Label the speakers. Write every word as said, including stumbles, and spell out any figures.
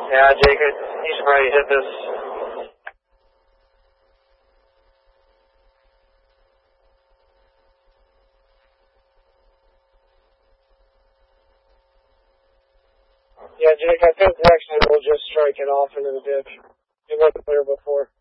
Speaker 1: Yeah, Jake, you should probably hit this. Yeah, Jake, I think next time we'll just strike it off into the ditch. It wasn't clear before.